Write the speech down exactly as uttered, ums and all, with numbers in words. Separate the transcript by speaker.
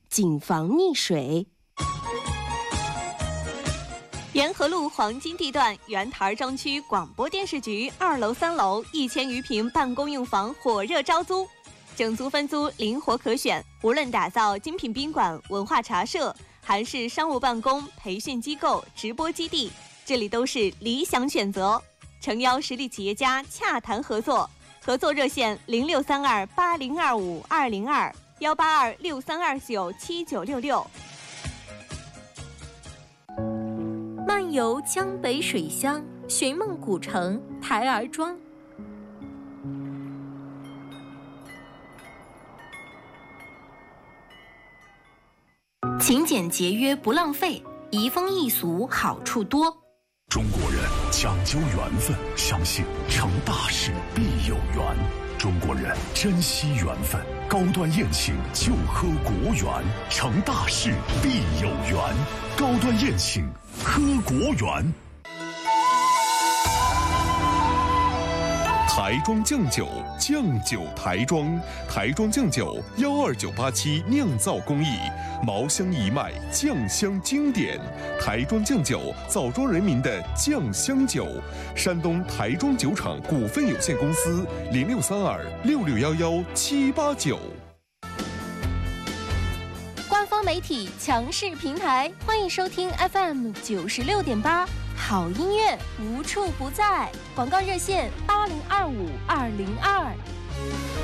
Speaker 1: 谨防溺水。
Speaker 2: 沿河路黄金地段原台庄区广播电视局二楼、三楼一千余平办公用房火热招租，整租分租灵活可选，无论打造精品宾馆、文化茶社，还是商务办公、培训机构、直播基地，这里都是理想选择。诚邀实力企业家洽谈合作，合作热线零六三二八零二五二零二幺八二六三二九七九六六。
Speaker 3: 漫游江北水乡，寻梦古城台儿庄。勤俭节约不浪费，移风易俗好处多。
Speaker 4: 中国人讲究缘分，相信成大事必有缘。中国人珍惜缘分，高端宴请就喝国缘，成大事必有缘。高端宴请喝国缘。
Speaker 5: 台庄酱酒，酱酒台庄，台庄酱酒幺二九八七酿造工艺，茅香一脉，酱香经典。台庄酱酒，枣庄人民的酱香酒。山东台庄酒厂股份有限公司零六三二六六幺幺七八九。
Speaker 3: 官方媒体强势平台，欢迎收听 F M 九十六点八。好音乐无处不在，广告热线八零二五二零二。